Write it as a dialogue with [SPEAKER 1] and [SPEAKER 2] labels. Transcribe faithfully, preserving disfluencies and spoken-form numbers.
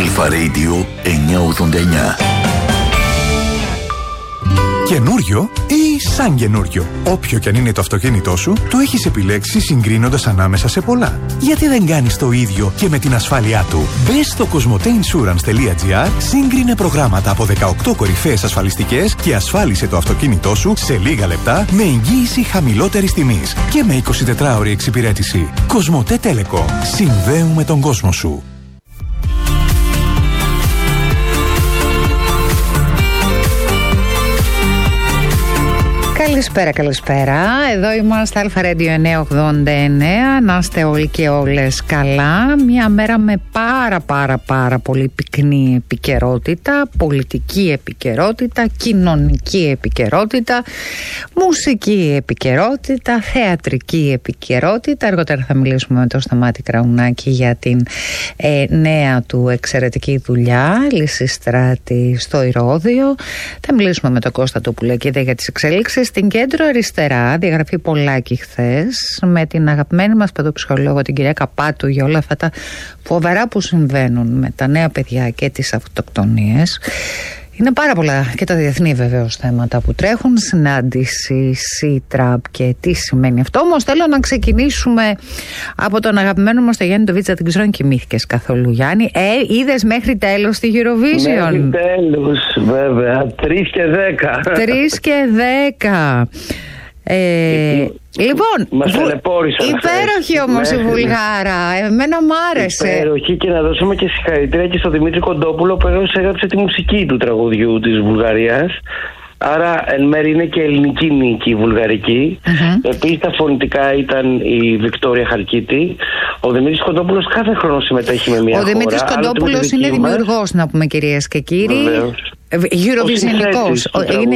[SPEAKER 1] Αλφα Radio εννιακόσια ογδόντα εννιά.
[SPEAKER 2] Καινούριο ή σαν καινούριο. Όποιο κι αν είναι το αυτοκίνητό σου, το έχεις επιλέξει συγκρίνοντας ανάμεσα σε πολλά. Γιατί δεν κάνεις το ίδιο και με την ασφάλειά του? Μπες στο κοσμοτέινσουρανς.gr, σύγκρινε προγράμματα από δεκαοκτώ κορυφαίες ασφαλιστικές και ασφάλισε το αυτοκίνητό σου σε λίγα λεπτά με εγγύηση χαμηλότερης τιμής και με εικοσιτετράωρη εξυπηρέτηση. Κοσμοτέ Telecom. Συνδέουμε τον κόσμο σου.
[SPEAKER 3] Καλησπέρα, καλησπέρα. Εδώ είμαστε Αλφα Radio εννιακόσια ογδόντα εννέα. Να είστε όλοι και όλες καλά. Μια μέρα με πάρα πάρα πάρα πολύ πυκνή επικαιρότητα, πολιτική επικαιρότητα, κοινωνική επικαιρότητα, μουσική επικαιρότητα, θεατρική επικαιρότητα. Αργότερα θα μιλήσουμε με τον Σταμάτη Κραουνάκη για την ε, νέα του εξαιρετική δουλειά, Λυσιστράτη στο Ηρώδειο. Θα μιλήσουμε με τον Κώστα Τοπουλακίδη για τις εξέλιξεις στην Κέντρο Αριστερά, διαγραφή Πολάκη χθες, με την αγαπημένη μας παιδοψυχολόγο την κυρία Καπάτου για όλα αυτά τα φοβερά που συμβαίνουν με τα νέα παιδιά και τις αυτοκτονίες. Είναι πάρα πολλά και τα διεθνή βεβαίως θέματα που τρέχουν, συνάντηση, σι-τραπ και τι σημαίνει αυτό. Όμως θέλω να ξεκινήσουμε από τον αγαπημένο μας τον Γιάννη Τοβίτσα. Δεν ξέρω αν κοιμήθηκες καθόλου, Γιάννη. Ε, είδες μέχρι τέλος τη Eurovision?
[SPEAKER 4] Μέχρι τέλος, βέβαια. Τρεις και δέκα.
[SPEAKER 3] Τρεις και δέκα. Ε, λοιπόν,
[SPEAKER 4] μας ταλαιπώρησαν.
[SPEAKER 3] Υπέροχη όμως η Βουλγάρα. Εμένα μ' άρεσε.
[SPEAKER 4] Υπέροχη, και να δώσουμε και συγχαρητήρια και στον Δημήτρη Κοντόπουλο που έγραψε τη μουσική του τραγουδιού της Βουλγαρίας. Άρα εν μέρει είναι και ελληνική νίκη βουλγαρική. Mm-hmm. Επίσης τα φωνητικά ήταν η Βικτόρια Χαλκίτη. Ο Δημήτρης Κοντόπουλος κάθε χρόνο συμμετέχει με μια
[SPEAKER 3] Ο
[SPEAKER 4] χώρα. Ο
[SPEAKER 3] Δημήτρης Κοντόπουλος είναι δημιουργός, να πούμε, κυρίες και κύριοι.
[SPEAKER 4] Βεβαίως.
[SPEAKER 3] Eurovisionικός. Είναι